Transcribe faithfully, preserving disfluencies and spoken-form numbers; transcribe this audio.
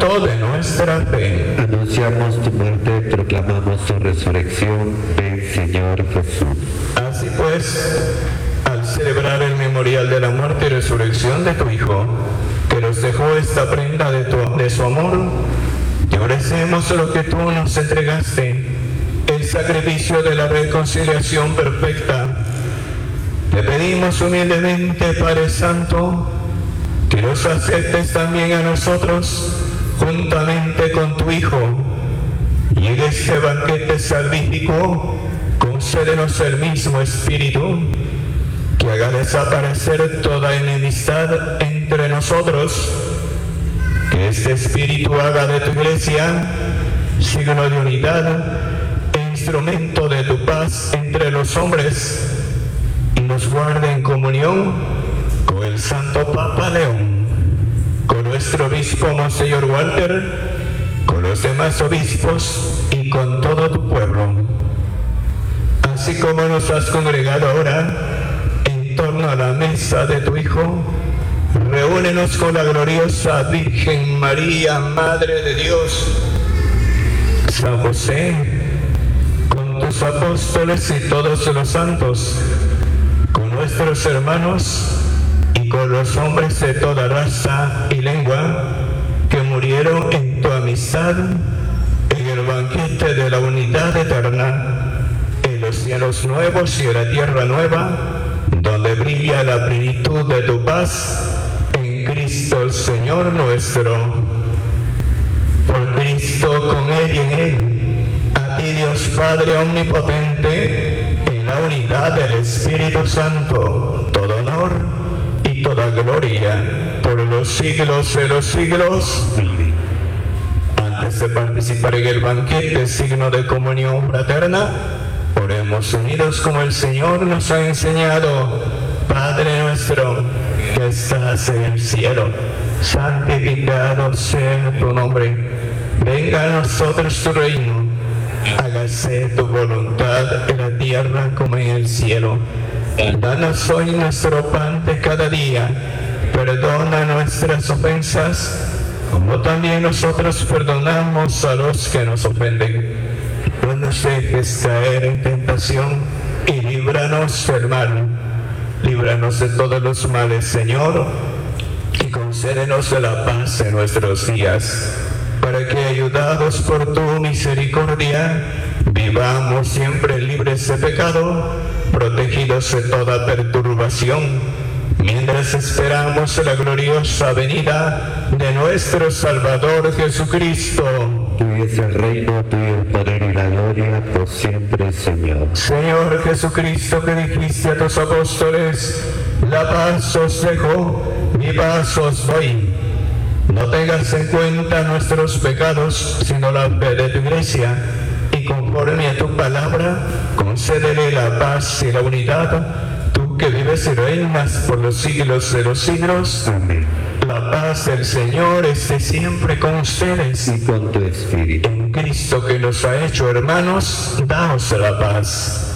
fruto de nuestra fe. Anunciamos tu muerte, proclamamos tu resurrección. Ven, Señor Jesús. Así pues, al celebrar el memorial de la muerte y resurrección de tu Hijo, que nos dejó esta prenda de, tu, de su amor, te ofrecemos lo que tú nos entregaste, el sacrificio de la reconciliación perfecta. Te pedimos humildemente, Padre Santo, que nos aceptes también a nosotros, juntamente con tu Hijo, y en este banquete salvífico, concédenos el mismo Espíritu, que haga desaparecer toda enemistad entre nosotros, que este Espíritu haga de tu Iglesia signo de unidad e instrumento de tu paz entre los hombres, y nos guarde en comunión con el Santo Papa León, con nuestro obispo Monseñor Walter, con los demás obispos y con todo tu pueblo. Así como nos has congregado ahora en torno a la mesa de tu Hijo, reúnenos con la gloriosa Virgen María, Madre de Dios, San José, con tus apóstoles y todos los santos, con nuestros hermanos y con los hombres de toda raza y lengua que murieron en tu amistad, en el banquete de la unidad eterna, en los cielos nuevos y en la tierra nueva, donde brilla la plenitud de tu paz, en Cristo el Señor nuestro. Por Cristo, con Él y en Él, a ti Dios Padre omnipotente, en la unidad del Espíritu Santo, todo honor y toda gloria por los siglos de los siglos. Antes de participar en el banquete, signo de comunión fraterna, oremos unidos como el Señor nos ha enseñado. Padre nuestro, que estás en el cielo, santificado sea tu nombre. Venga a nosotros tu reino. Hágase tu voluntad en la tierra como en el cielo. Danos hoy nuestro pan de cada día. Perdona nuestras ofensas, como también nosotros perdonamos a los que nos ofenden. No nos dejes caer en tentación y líbranos del mal. Líbranos de todos los males, Señor, y concédenos la paz en nuestros días, para que, ayudados por tu misericordia, vivamos siempre libres de pecado, protegidos de toda perturbación, mientras esperamos la gloriosa venida de nuestro Salvador Jesucristo. Tuyo es el reino, tuyo el poder y la gloria, por siempre, Señor. Señor Jesucristo, que dijiste a tus apóstoles, la paz os dejo, mi paz os doy. No tengas en cuenta nuestros pecados, sino la fe de tu Iglesia, y conforme a tu palabra, concédele la paz y la unidad, tú que vives y reinas por los siglos de los siglos. Amén. La paz del Señor esté siempre con ustedes. Y con tu espíritu. En Cristo, que nos ha hecho hermanos, daos la paz.